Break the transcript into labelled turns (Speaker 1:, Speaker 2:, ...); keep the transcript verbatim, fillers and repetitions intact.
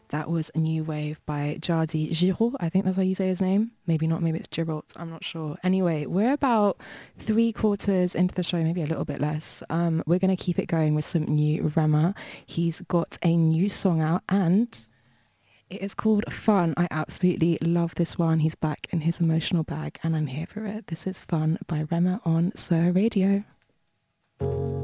Speaker 1: That was New Wave by Jardi Giraud. I think that's how you say his name. Maybe not, maybe it's Giraud. I'm not sure. Anyway, we're about three quarters into the show, maybe a little bit less. Um, we're going to keep it going with some new Rema. He's got a new song out and it is called Fun. I absolutely love this one. He's back in his emotional bag and I'm here for it. This is Fun by Rema on Sir Radio.